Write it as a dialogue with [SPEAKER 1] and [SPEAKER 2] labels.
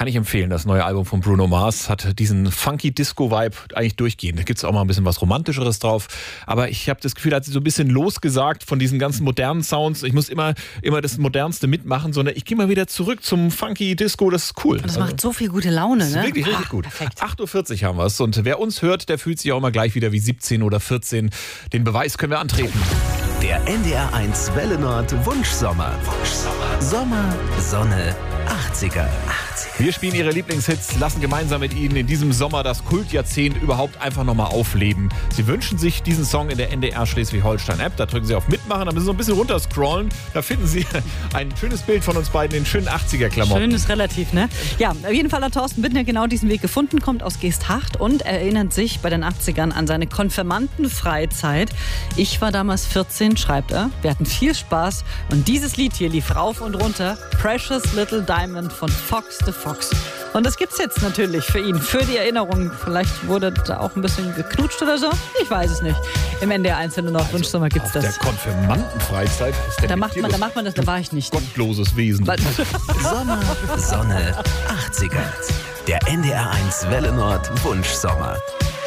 [SPEAKER 1] Kann ich empfehlen, das neue Album von Bruno Mars hat diesen funky Disco-Vibe eigentlich durchgehend. Da gibt es auch mal ein bisschen was Romantischeres drauf. Aber ich habe das Gefühl, er hat sich so ein bisschen losgesagt von diesen ganzen modernen Sounds. Ich muss immer das Modernste mitmachen, sondern ich gehe mal wieder zurück zum funky Disco. Das ist cool.
[SPEAKER 2] Und das macht so viel gute Laune, ne?
[SPEAKER 1] Das ist wirklich richtig gut.
[SPEAKER 2] Perfekt.
[SPEAKER 1] 8.40 Uhr haben wir es. Und wer uns hört, der fühlt sich auch immer gleich wieder wie 17 oder 14. Den Beweis können wir antreten.
[SPEAKER 3] Der NDR1 Welle Nord Wunschsommer. Sommer, Sonne, 80er.
[SPEAKER 1] Wir spielen Ihre Lieblingshits, lassen gemeinsam mit Ihnen in diesem Sommer das Kultjahrzehnt überhaupt einfach nochmal aufleben. Sie wünschen sich diesen Song in der NDR Schleswig-Holstein-App. Da drücken Sie auf Mitmachen, da müssen Sie so ein bisschen runterscrollen. Da finden Sie ein schönes Bild von uns beiden in schönen 80er-Klamotten.
[SPEAKER 2] Schön ist relativ, ne? Ja, auf jeden Fall hat Thorsten Bittner genau diesen Weg gefunden, kommt aus Geesthacht und erinnert sich bei den 80ern an seine Konfirmandenfreizeit. Ich war damals 14, schreibt er. Wir hatten viel Spaß und dieses Lied hier lief rauf und runter. Precious Little Diamond von Fox the Fox. Und das gibt's jetzt natürlich für ihn, für die Erinnerung. Vielleicht wurde da auch ein bisschen geknutscht oder so. Ich weiß es nicht. Im NDR1 Nord Wunschsommer gibt's das.
[SPEAKER 1] Der Konfirmandenfreizeit ist der
[SPEAKER 2] Da macht man das, da war ich nicht.
[SPEAKER 1] Gottloses Wesen.
[SPEAKER 3] Sommer, Sonne, 80er. Der NDR1 Welle Nord Wunschsommer.